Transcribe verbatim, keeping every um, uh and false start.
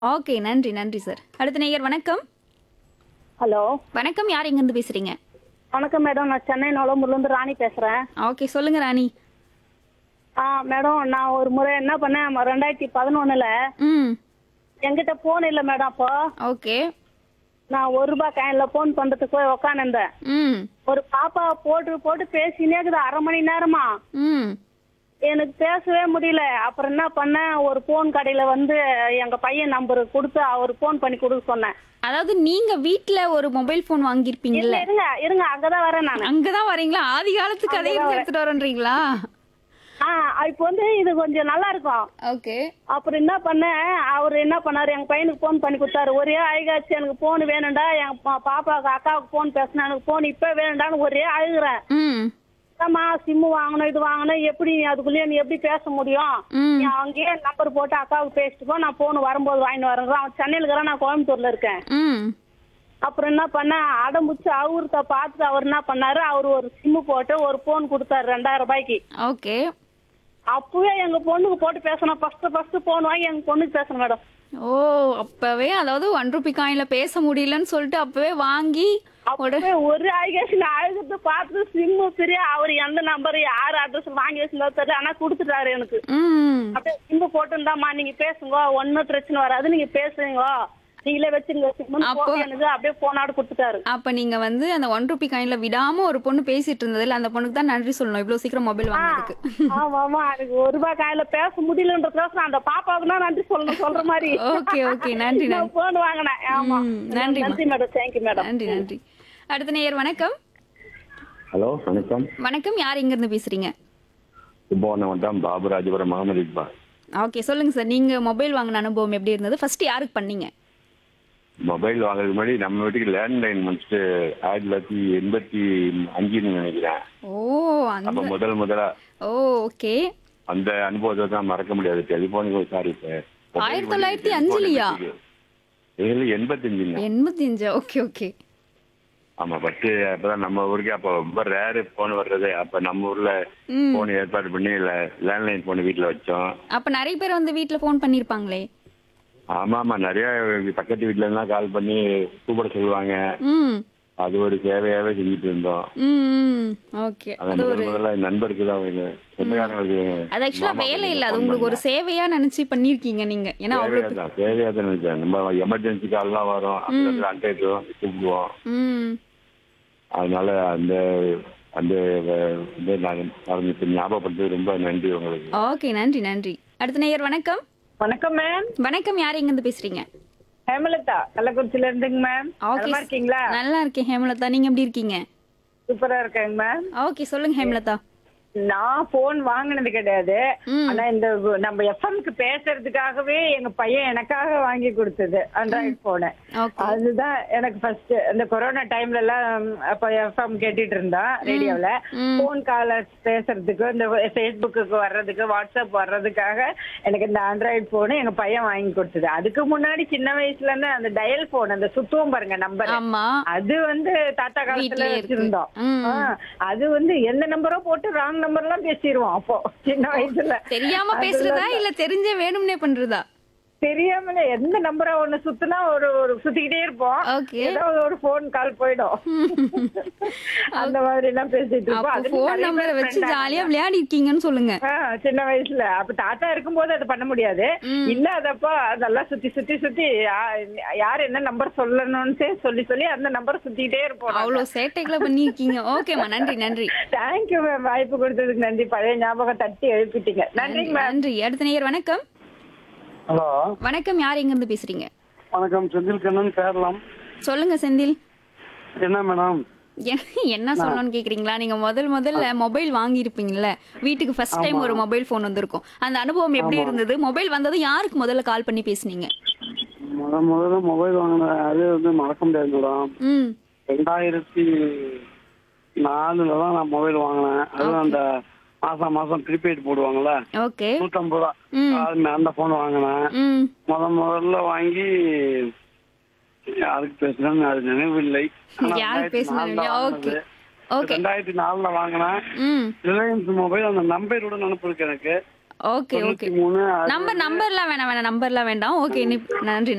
Okay. நன்றி, நன்றி sir. அடுத்த நேயர் வணக்கம். ஹலோ வணக்கம். யார் எங்கேருந்து பேசுறீங்க? வணக்கம் மேடம். நான் சென்னை நொளம்பூர்லேருந்து ராணி பேசுகிறேன். ஓகே. சொல்லுங்க ராணி. ஆ மேடம், நான் ஒரு முறை என்ன பண்ணேன், ரெண்டாயிரத்தி பதினொன்றில் ம். என்கிட்ட ஃபோன் இல்லை மேடம். அப்போ ஓகே. நான் ஒரு ரூபாய் காயினில் ஃபோன் பண்ணுறதுக்கு போய் உக்காந்துருந்தேன். ம். ஒரு பாப்பா போட்டு போட்டு பேசினே இருக்குது அரை மணி நேரமா. ம். எனக்கு பேசவே முடியல. அப்புறம் என்ன பண்ணேன், ஒரு ஃபோன் கடையில் வந்து எங்கள் பையன் நம்பர் கொடுத்து அவர் ஃபோன் பண்ணி கொடுக்க சொன்னேன். அதாவது நீங்க வீட்ல ஒரு மொபைல் ஃபோன் வாங்கியிருப்பீங்கல்ல? இல்ல, இருங்க இருங்க அங்கதான் வரேன் நான். அங்கதான் வரீங்களா? ஆதி காலத்து கதையை அங்கதான் வரேன். எடுத்துட்டு வரேன்றீங்களா? ஆ இப்போ வந்து இது கொஞ்சம் நல்லா இருக்கும். ஓகே. அப்புறம் என்ன பண்ணேன், அவர் என்ன பண்ணாரு, எங்க பையனுக்கு ஃபோன் பண்ணி கொடுத்தாரு. ஒரே அழுகாச்சு, எனக்கு ஃபோன் வேணும்டா, என் பா- பாப்பாவுக்கு அக்காவுக்கு ஃபோன் பேசினா எனக்கு ஃபோன் இப்போ வேணும்டான்னு ஒரே அழுகுறேன். ம். அம்மா சிம்மு வாங்கணும், இது வாங்கணும், எப்படி நீ அதுக்குள்ளேயே நீ எப்படி பேச முடியும்? ம். நீ அங்கேயே நம்பர் போட்டு அக்காவுக்கு பேசிட்டுப்போ, நான் ஃபோன் வரும்போது வாங்கிட்டு வரேன். அவன் சென்னையில் இருக்கிறான், நான் கோயம்புத்தூர்ல இருக்கேன். ம். அப்புறம் என்ன பண்ணேன், அடம்பிச்சு அவர்கிட்ட பார்த்துட்டு அவர் என்ன பண்ணாரு, அவர் ஒரு சிம்மு போட்டு ஒரு ஃபோன் கொடுத்தாரு ரெண்டாயிரம் ரூபாய்க்கு. ஓகே. அப்பவே எங்க பொண்ணுக்கு போட்டு பேசணும். ஃபர்ஸ்ட் ஃபர்ஸ்ட் போன் வாங்கி எங்க பொண்ணுக்கு பேசணும் மேடம். ஓ, அப்பவே அதாவது ஒன் ருபி காயின்ல பேச முடியலன்னு சொல்லிட்டு அப்பவே வாங்கி உட- அப்பவே ஒரு அழுகேஷன் அழுகிறது பார்த்து சிம்மு பிரியா அவர் எந்த நம்பர் யார் அட்ரஸ் வாங்கி வச்சிருந்தா தெரியல, ஆனா கொடுத்துட்டாரு எனக்கு. ம். அப்படியே சிம்மு போட்டுருந்தாமா, நீங்க பேசுங்க, ஒன்னும் பிரச்சனை வராது, நீங்க பேசுங்க, நீங்களே வச்சுங்க சிம்மு அப்போ- போட்டு எனக்கு அப்படியே போனாடு கொடுத்துட்டாரு. அப்ப நீங்க வந்து அந்த ஒன் ருபி காயின்ல விடாம ஒரு பொண்ணு பேசிட்டு இருந்ததுல அந்த பொண்ணுக்கு தான் நன்றி சொல்லணும் இவ்வளவு சீக்கிரம் மொபைல் வாங்கினதுக்கு. ஆமா ஆமா, எனக்கு ஒரு ரூபாய் காயில பேச முடியலன்றதுக்கோசரம் அந்த பாப்பாவுக்கு தான் நன்றி சொல்லணும் சொல்ற மாதிரி. Okay, okay. நன்றி, நன்றி. போன் வாங்கினேன். ஆமா, ம், நன்றிம்மா. நன்றி மேடம். Thank you madam. நன்றி, நன்றி. அடுத்த நேயர் வணக்கம். ஹலோ வணக்கம். வணக்கம். யார் எங்க இருந்து பேசுறீங்க? கும்பகோணம் வட்டம் பாபுராஜபுரம் முகமது இக்பால். ஓகே. சொல்லுங்க சார். நீங்க மொபைல் வாங்கின அனுபவம் எப்படி இருந்தது? ஃபர்ஸ்ட் யாருக்கு பண்ணீங்க? மொபைல் வாங்குறதுக்கு முன்னாடி நம்ம வீட்டுக்கு லேண்ட்லைன் முடிச்சுட்டு ஆயிரத்தி தொள்ளாயிரத்தி எண்பத்தி அஞ்சுன்னு நினைக்கிறேன். ஓ, அந்த அப்ப முதல் முதலா ஓ, ஓகே. அந்த அனுபவத்தை தான் மறக்க முடியாது. டெலிபோனுக்கு சாரி சார். ஆயிரத்தி தொள்ளாயிரத்தி அஞ்சுலயா? எண்பத்தி அஞ்சுங்க. எண்பத்தி அஞ்சு. Okay, okay. ஆமா, ஃபர்ஸ்ட் அப்பதான் நம்ம ஊருக்கு அப்ப ரொம்ப ரேரு போன் வர்றது. அப்ப நம்ம ஊர்ல ம். போன் ஏற்பாடு பண்ணி லேண்ட்லைன் போன் வீட்டுல வச்சோம். அப்ப நிறைய பேர் வந்து வீட்ல ஃபோன் பண்ணிருப்பாங்களே. ஆமா ஆமா, நிறைய பக்கத்து வீட்டுல எல்லாம் கால் பண்ணி கூப்பிட சொல்லுவாங்க. ம். அது ஒரு சேவையாவே செஞ்சுட்டு இருந்தோம். ம், ம். ஓகே. அதான் அது முதல் ஒரு முதல்ல என் நண்பருக்கு தான் வேணும். சொந்தக்காரங்களுக்கு அது ஆக்சுவலா மாமா வேலை பையனுக்கு இல்ல. அது phone உங்களுக்கு ஒரு பண்ணேன். சேவையா நினைச்சு பண்ணிருக்கீங்க நீங்க. ஏன்னா சேவையா அவ்வளவு தான் சேவையா தான் நினைச்சேன். நம்ம எமர்ஜென்சி கால்லாம் வரும், அந்த அன்டைட்டு கூப்பிடுவோம். ம். அதனால அந்த அந்த வ- இதை நான் மறந்துட்டு ஞாபகப்படுத்து ரொம்ப நன்றி உங்களுக்கு. ஓகே. நன்றி, நன்றி. அடுத்த நேயர் வணக்கம். வணக்கம் மேம். வணக்கம். யார் எங்க இருந்து பேசுறீங்க? ஹேமலதா கள்ளக்குறிச்சில இருந்துங்க மேம். ஓகே. நல்லா இருக்கீங்களா? நல்லா இருக்கேன் ஹேமலதா. நீங்க எப்படி இருக்கீங்க? சூப்பரா இருக்கேங்க மேம். ஓகே. சொல்லுங்க ஹேமலதா. நான் போன் வாங்கினது கிடையாது. ம். ஆனா இந்த நம்ம எஃப்எம்க்கு பேசுறதுக்காகவே எங்க பையன் எனக்காக வாங்கி கொடுத்தது ஆண்ட்ராய்டு போனு. ஓகே. அதுதான் எனக்கு ஃபர்ஸ்ட். இந்த கொரோனா டைம்ல எல்லாம் அப்ப எஃப்எம் கேட்டுட்டு இருந்தா ரேடியோல. ம். போன் காலர்ஸ் பேசுறதுக்கு, இந்த ஃபேஸ்புக்கு வர்றதுக்கு, வாட்ஸ்அப் வர்றதுக்காக எனக்கு இந்த ஆண்ட்ராய்டு போனு எங்க பையன் வாங்கி கொடுத்தது. அதுக்கு முன்னாடி சின்ன வயசுல இருந்து அந்த டயல் போன், அந்த சுத்துவோம் பாருங்க நம்பர், ஆமா. அது வந்து தாத்தா காலத்துல வீட்லயே இருக்கு. வச்சிருந்தோம். ம். ஆ, அது வந்து எந்த நம்பரோ போட்டு ராங் நம்பர் எல்லாம் பேசிடுவோம் அப்போ சின்ன வயசுல. தெரியாம பேசுறதா இல்ல தெரிஞ்சே வேணும்னே பண்றதா? தெரியாமல எந்த நம்பரா ஒண்ணு சுத்துனா ஒரு ஒரு சுத்திக்கிட்டே இருப்போம். ஓகே. ஏதோ ஒரு போன் கால் போயிடும். அந்த மாதிரி எல்லாம் பேசிட்டு இருப்போம். அப்ப அதுல போன் நிறைய நம்பரை பேர் வச்சு friend ஜாலியா ஆனாங்க. விளையாடி இருக்கீங்கன்னு சொல்லுங்க. ஆ, சின்ன வயசுல அப்ப தாத்தா இருக்கும்போது அது பண்ண முடியாது. ம். இல்லாதப்போ அதெல்லாம் சுத்தி சுத்தி சுத்தி யா- யார் என்ன நம்பர் சொல்லணும்னு சொல்லி சொல்லி அந்த நம்பர் சுத்திக்கிட்டே இருப்போம். அவ்வளவு சேட்டைகளை பண்ணிருக்கீங்க. ஓகேமா. நன்றி, நன்றி. Thank you ma'am. வாய்ப்பு கொடுத்ததுக்கு நன்றி. பழைய ஞாபகம் தட்டி எழுப்பிட்டீங்க. நன்றி மேம். நன்றி. அடுத்த நேயர் வணக்கம். ஹலோ வணக்கம். யார் எங்க இருந்து பேசுறீங்க? வணக்கம். செந்தில் கண்ணன் சேரலாம். சொல்லுங்க செந்தில். என்ன மேடம்? எ- என்ன சொல்லணும்னு கேக்குறீங்களா? நீங்க முதல் முதல்ல மொபைல் வாங்கி இருப்பீங்கல்ல, வீட்டுக்கு ஃபர்ஸ்ட் டைம் ஒரு மொபைல் போன் வந்திருக்கும். அந்த அனுபவம் எப்படி இருந்தது? மொபைல் வந்தது யாருக்கு முதல்ல கால் பண்ணி பேசுனீங்க? முத முதல்ல மொபைல் வாங்கினேன். அது வந்து மறக்க முடியாது மேடம். ம். ரெண்டாயிரத்தி நாலுல தான் நான் மொபைல் வாங்கினேன். அதுவும் அந்த மாசம் மாசம் ப்ரீபெய்ட் போடுவாங்கல்ல, ஓகே. நூற்றம்பது ரூபா. ம். அது அந்த போன் வாங்கினேன். ம். முத முதல்ல வாங்கி யாருக்கு பேசுறேன்னு அது நினைவில்லை. ஆனா யாருக்கு ரெண்டாயிரத்தி நாலுல பேசுனீங்க? ஓகே. வாங்கினது. ஓகே. ரெண்டாயிரத்தி நாலுல வாங்கினேன். ம். Reliance mobile. அந்த நம்பரோட நினைப்பு இருக்கு எனக்கு. Okay, okay. தொண்ணூத்தி மூணு நம்பர் நம்பர்லாம் வேணாம் வேணாம் நம்பர்லாம் வேண்டாம். ஓகே. நன்றி.